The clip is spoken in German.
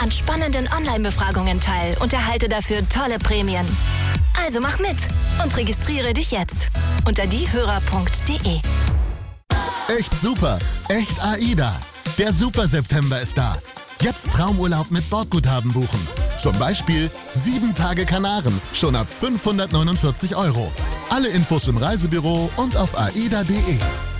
an spannenden Online-Befragungen teil und erhalte dafür tolle Prämien. Also mach mit und registriere dich jetzt unter diehörer.de. Echt super, echt AIDA. Der Super September ist da. Jetzt Traumurlaub mit Bordguthaben buchen. Zum Beispiel 7 Tage Kanaren, schon ab 549 €. Alle Infos im Reisebüro und auf aida.de.